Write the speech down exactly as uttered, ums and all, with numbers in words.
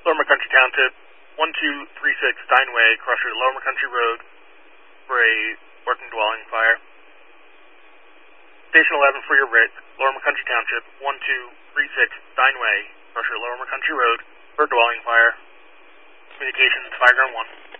Lower McCountry Township, one two three six Steinway, Crusher, Lower McCountry Road for a working dwelling fire. Station eleven for your Rick, Lower McCountry Township, one two three six Steinway, Crusher, Lower McCountry Road for a dwelling fire. Communications, Fire Ground one.